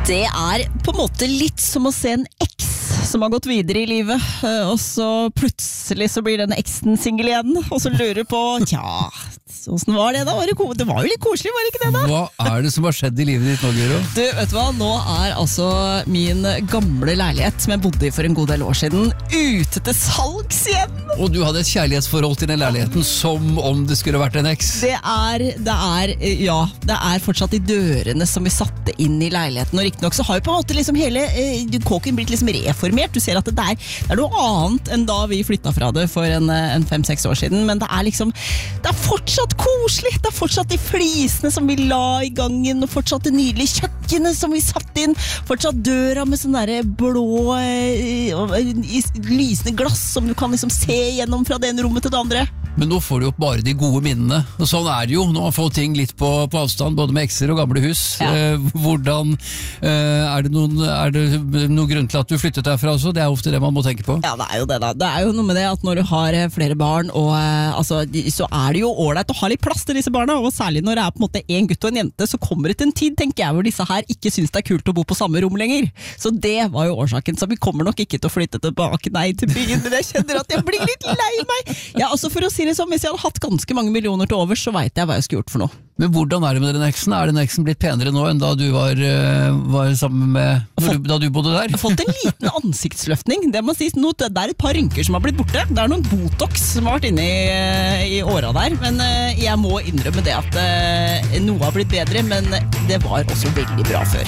Det på en måte litt som å se en eks som har gått videre i livet, og så plutselig så blir denne eksen single igjen, og så lurer på, hvordan var det da? Det var jo litt koselig, var det ikke det da? Hva det som har skjedd i livet ditt nå, Guro? Du, vet du hva? Nå altså min gamle leilighet, som jeg bodde i for en god del år siden, ute til salgs igjen! Og du hadde et kjærlighetsforhold til den leiligheten som om det skulle vært en eks? Det er fortsatt de dørene som vi satte inn i leiligheten, og riktig nok så har jo på en måte liksom hele kåken blitt liksom reformert. Du ser at det er noe annet enn da vi flyttet fra det for en 5-6 år siden, men det er fortsatt koselig, det er fortsatt de flisene som vi la i gangen, og fortsatt det nydelige kjøkkenet som vi satt inn, fortsatt døra med sånne der blå lysende glass som du kan liksom se gjennom fra det ene rommet til det andre. Men nå får du opp bare de gode minnene, og sånn det jo når man får ting litt på avstand, både med ekser og gamle hus. Ja. Hvordan, det noen grunn til at du flyttet derfra også? Det ofte det man må tenke på. Ja, det jo det da. Det jo noe med det at når du har flere barn, og, så det jo ålreit å ha litt plass til disse barna, og særlig når det på en måte en gutt og en jente, så kommer det til en tid, tenker jeg, hvor disse her ikke synes det kult å bo på samme rom lenger. Så det var jo årsaken, så vi kommer nok ikke til å flytte tilbake til byen, men jeg kjenner at jeg blir litt lei meg. Ja, altså for å si det sånn, hvis jeg hadde hatt ganske mange millioner til over, så vet jeg hva jeg skulle gjort for noe. Men hvordan det med den eksen? Den eksen blitt penere nå enn da du var sammen med da du bodde der? Jeg har fått en liten ansiktsløftning. Det må sies, det et par rynker som har blitt borte. Det noen botox som har vært inne i åra der. Men jeg må innrømme det at noe har blitt bedre, men det var også veldig bra før.